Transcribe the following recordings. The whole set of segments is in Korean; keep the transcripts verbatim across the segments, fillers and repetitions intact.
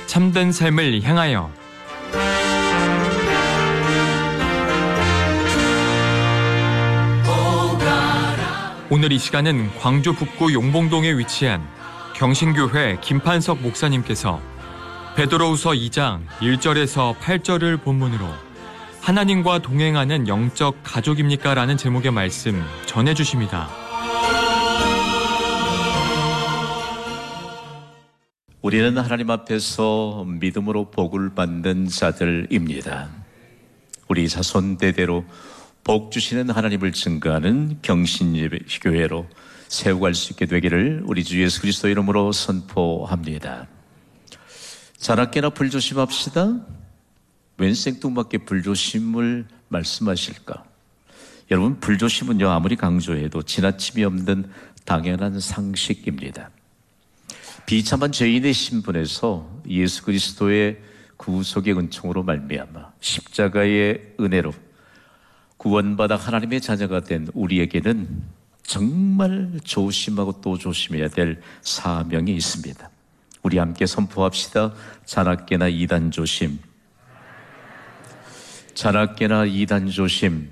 참된 삶을 향하여. 오늘 이 시간은 광주 북구 용봉동에 위치한 경신교회 김판석 목사님께서 베드로후서 이 장 일 절에서 팔 절을 본문으로 하나님과 동행하는 영적 가족입니까? 라는 제목의 말씀 전해주십니다. 우리는 하나님 앞에서 믿음으로 복을 받는 자들입니다. 우리 자손 대대로 복 주시는 하나님을 증거하는 경신교회로 세워갈 수 있게 되기를 우리 주 예수 그리스도 이름으로 선포합니다. 자나깨나 불조심합시다. 웬 생뚱맞게 불조심을 말씀하실까? 여러분, 불조심은요, 아무리 강조해도 지나침이 없는 당연한 상식입니다. 비참한 죄인의 신분에서 예수 그리스도의 구속의 은총으로 말미암아 십자가의 은혜로 구원받아 하나님의 자녀가 된 우리에게는 정말 조심하고 또 조심해야 될 사명이 있습니다. 우리 함께 선포합시다. 자나깨나 이단 조심. 자나깨나 이단 조심.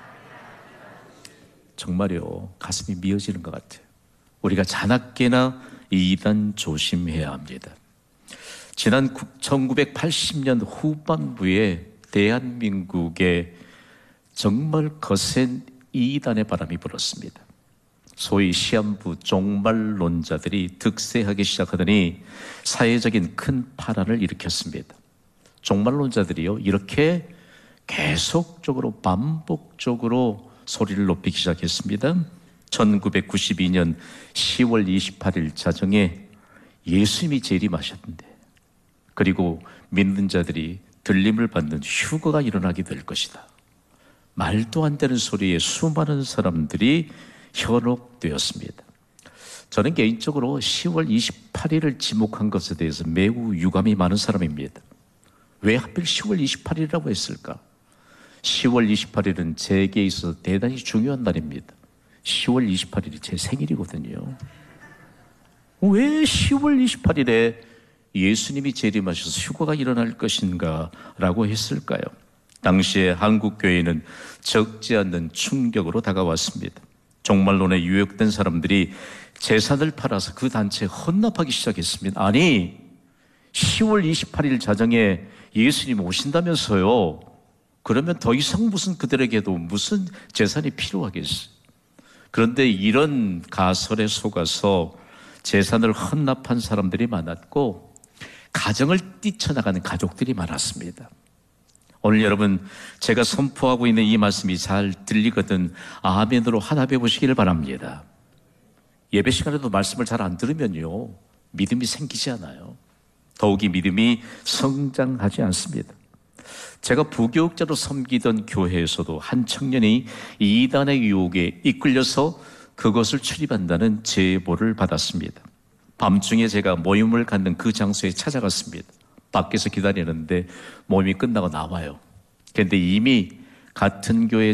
정말요, 가슴이 미어지는 것 같아요. 우리가 자나깨나 이단 조심해야 합니다. 지난 천구백팔십 년 후반부에 대한민국에 정말 거센 이단의 바람이 불었습니다. 소위 시한부 종말론자들이 득세하기 시작하더니 사회적인 큰 파란을 일으켰습니다. 종말론자들이요, 이렇게 계속적으로 반복적으로 소리를 높이기 시작했습니다. 천구백구십이 년 시월 이십팔일 자정에 예수님이 재림하셨는데, 그리고 믿는 자들이 들림을 받는 휴거가 일어나게 될 것이다. 말도 안 되는 소리에 수많은 사람들이 현혹되었습니다. 저는 개인적으로 시월 이십팔일을 지목한 것에 대해서 매우 유감이 많은 사람입니다. 왜 하필 시월 이십팔일이라고 했을까? 시월 이십팔일은 제게 있어서 대단히 중요한 날입니다. 시월 이십팔일이 제 생일이거든요. 왜 시월 이십팔일에 예수님이 재림하셔서 휴거가 일어날 것인가 라고 했을까요? 당시에 한국교회는 적지 않는 충격으로 다가왔습니다. 종말론에 유혹된 사람들이 재산을 팔아서 그 단체에 헌납하기 시작했습니다. 아니, 시월 이십팔일 자정에 예수님 오신다면서요. 그러면 더 이상 무슨 그들에게도 무슨 재산이 필요하겠어요. 그런데 이런 가설에 속아서 재산을 헌납한 사람들이 많았고 가정을 뛰쳐나가는 가족들이 많았습니다. 오늘 여러분, 제가 선포하고 있는 이 말씀이 잘 들리거든 아멘으로 화답해 보시기를 바랍니다. 예배 시간에도 말씀을 잘 안 들으면요, 믿음이 생기지 않아요. 더욱이 믿음이 성장하지 않습니다. 제가 부교육자로 섬기던 교회에서도 한 청년이 이단의 유혹에 이끌려서 그것을 출입한다는 제보를 받았습니다. 밤중에 제가 모임을 갖는 그 장소에 찾아갔습니다. 밖에서 기다리는데 모임이 끝나고 나와요. 그런데 이미 같은 교회